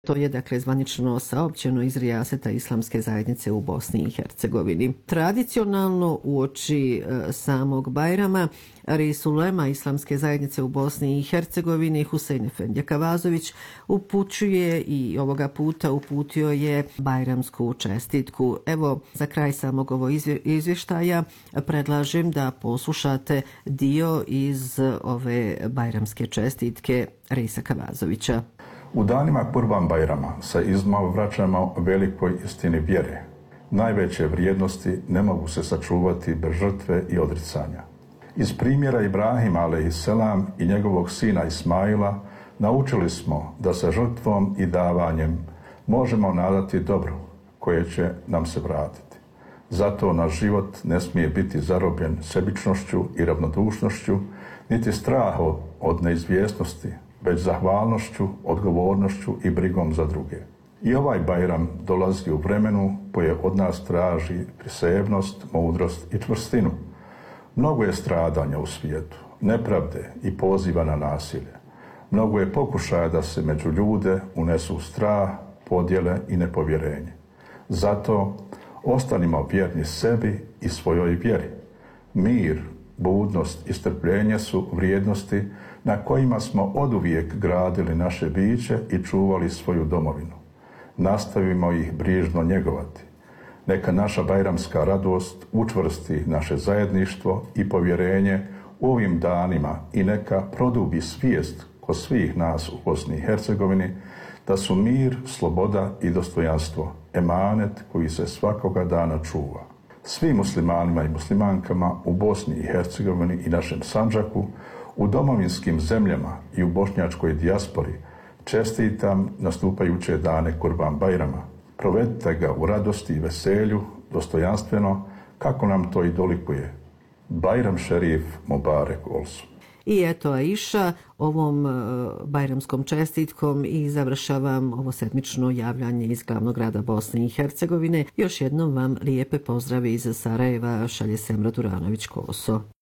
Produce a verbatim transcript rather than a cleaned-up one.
To je dakle zvanično saopćeno iz Rijaseta Islamske zajednice u Bosni i Hercegovini. Tradicionalno uoči e, samog Bajrama Reis ulema Islamske zajednice u Bosni i Hercegovini Husein Efendija Kavazović upućuje i ovoga puta uputio je bajramsku čestitku. Evo, za kraj samog ovo izvještaja predlažem da poslušate dio iz ove bajramske čestitke Reisa Kavazovića. U danima Kurban Bajrama sa izmao vraćamo velikoj istini vjere. Najveće vrijednosti ne mogu se sačuvati bez žrtve i odricanja. Iz primjera Ibrahima alejselam i njegovog sina Ismaila naučili smo da sa žrtvom i davanjem možemo nadati dobro koje će nam se vratiti. Zato naš život ne smije biti zarobljen sebičnošću i ravnodušnošću, niti strahom od neizvjesnosti, već zahvalnošću, odgovornošću i brigom za druge. I ovaj Bajram dolazi u vremenu koje od nas traži prisebnost, mudrost i čvrstinu. Mnogo je stradanja u svijetu, nepravde i poziva na nasilje. Mnogo je pokušaja da se među ljude unesu strah, podjele i nepovjerenje. Zato ostanimo vjerni sebi i svojoj vjeri. Mir, budnost i strpljenje su vrijednosti na kojima smo oduvijek gradili naše biće i čuvali svoju domovinu. Nastavimo ih brižno njegovati. Neka naša bajramska radost učvrsti naše zajedništvo i povjerenje u ovim danima i neka produbi svijest kod svih nas u Bosni i Hercegovini da su mir, sloboda i dostojanstvo emanet koji se svakoga dana čuva. Svim muslimanima i muslimankama u Bosni i Hercegovini i našem Sandžaku, u domovinskim zemljama i u bošnjačkoj dijaspori čestitam nastupajuće dane Kurban Bajrama. Provedite ga u radosti i veselju, dostojanstveno, kako nam to i dolikuje. Bajram šerif Mubarek olsun. I eto, Aisha, ovom uh, bajramskom čestitkom i završavam ovo sedmično javljanje iz glavnog grada Bosne i Hercegovine. Još jednom vam lijepe pozdrave iz Sarajeva šalje Semra Duranović Koso.